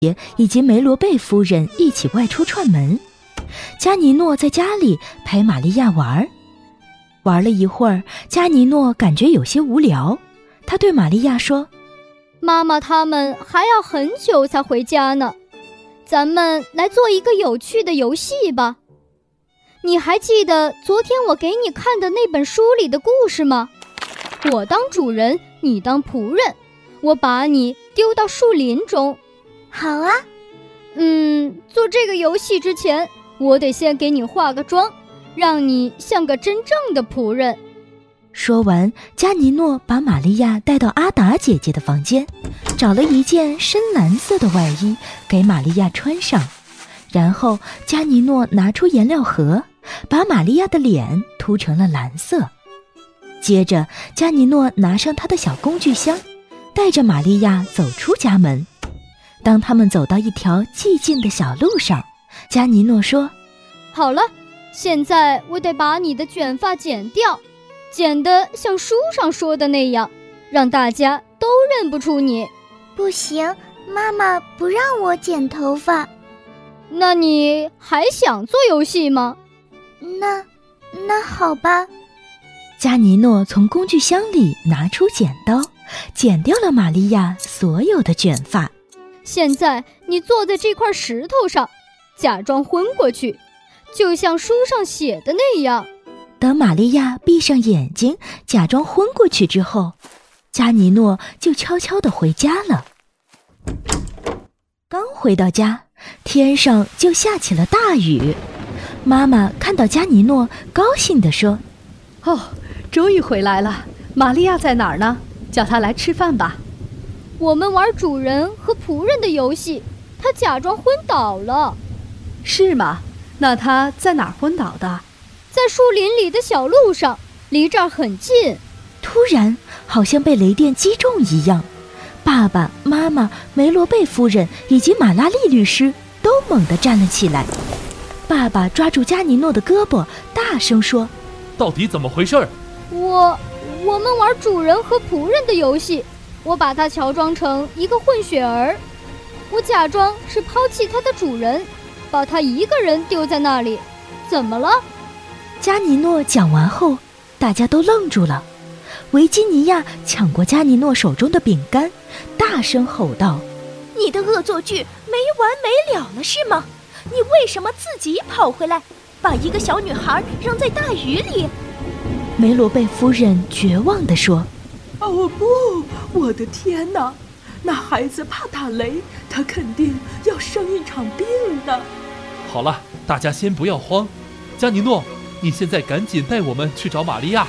以及梅罗贝夫人一起外出串门。加尼诺在家里陪玛利亚玩了一会儿，加尼诺感觉有些无聊，他对玛利亚说： 妈妈他们还要很久才回家呢，咱们来做一个有趣的游戏吧。你还记得昨天我给你看的那本书里的故事吗？我当主人，你当仆人，我把你丢到树林中。 好啊。 做这个游戏之前，我得先给你化个妆，让你像个真正的仆人。 说完，加尼诺把玛利亚带到阿达姐姐的房间，找了一件深蓝色的外衣给玛利亚穿上，然后加尼诺拿出颜料盒，把玛利亚的脸涂成了蓝色。接着，加尼诺拿上他的小工具箱，带着玛利亚走出家门。当他们走到一条寂静的小路上，加尼诺说： 好了，现在我得把你的卷发剪掉，剪得像书上说的那样，让大家都认不出你。 不行，妈妈不让我剪头发。 那你还想做游戏吗？ 那好吧。 加尼诺从工具箱里拿出剪刀，剪掉了玛利亚所有的卷发。 现在你坐在这块石头上，假装昏过去，就像书上写的那样。 等玛利亚闭上眼睛，假装昏过去之后，加尼诺就悄悄地回家了。刚回到家，天上就下起了大雨。妈妈看到加尼诺，高兴地说： 终于回来了，玛利亚在哪儿呢？叫她来吃饭吧。 我们玩主人和仆人的游戏，她假装昏倒了。 是吗？那她在哪儿昏倒的？ 在树林里的小路上，离这儿很近。 突然，好像被雷电击中一样，爸爸妈妈、梅罗贝夫人以及马拉利律师都猛地站了起来。爸爸抓住加尼诺的胳膊，大声说： 到底怎么回事？ 我们玩主人和仆人的游戏，我把它乔装成一个混血儿，我假装是抛弃它的主人，把它一个人丢在那里。怎么了？ 加尼诺讲完后，大家都愣住了。维吉尼亚抢过加尼诺手中的饼干，大声吼道： 你的恶作剧没完没了了是吗？你为什么自己跑回来，把一个小女孩扔在大雨里？ 梅罗贝夫人绝望地说： 不，我的天哪，那孩子怕打雷，他肯定要生一场病的。 好了，大家先不要慌，加尼诺，你现在赶紧带我们去找玛利亚。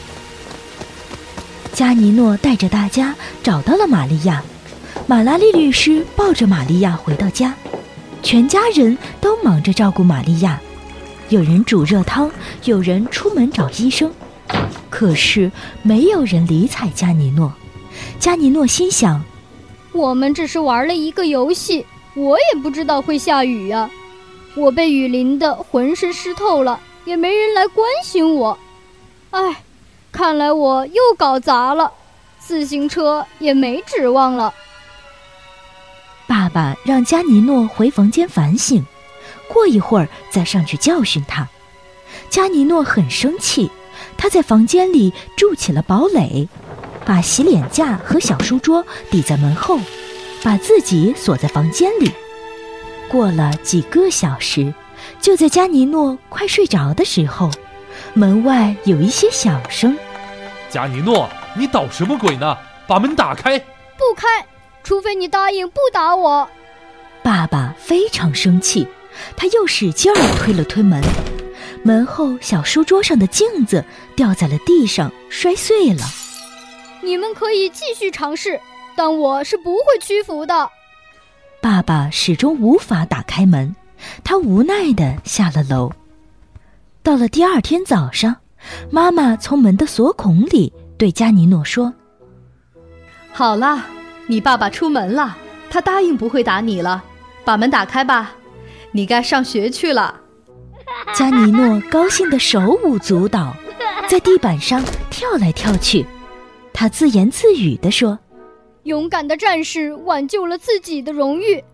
加尼诺带着大家找到了玛利亚，马拉利律师抱着玛利亚回到家，全家人都忙着照顾玛利亚，有人煮热汤，有人出门找医生，可是没有人理睬加尼诺。加尼诺心想： 我们只是玩了一个游戏，我也不知道会下雨呀。我被雨淋得浑身湿透了，也没人来关心我。看来我又搞砸了，自行车也没指望了。 爸爸让加尼诺回房间反省，过一会儿再上去教训他。加尼诺很生气，他在房间里筑起了堡垒，把洗脸架和小书桌抵在门后，把自己锁在房间里。过了几个小时，就在加尼诺快睡着的时候，门外有一些响声。 加尼诺，你捣什么鬼呢？把门打开！ 不开，除非你答应不打我。 爸爸非常生气，他又使劲儿推了推门，门后小书桌上的镜子掉在了地上，摔碎了。 你们可以继续尝试，但我是不会屈服的。 爸爸始终无法打开门，他无奈地下了楼。到了第二天早上，妈妈从门的锁孔里对加尼诺说： 好了，你爸爸出门了，他答应不会打你了，把门打开吧，你该上学去了。 加尼诺高兴得手舞足蹈，在地板上跳来跳去。他自言自语地说： 勇敢的战士挽救了自己的荣誉，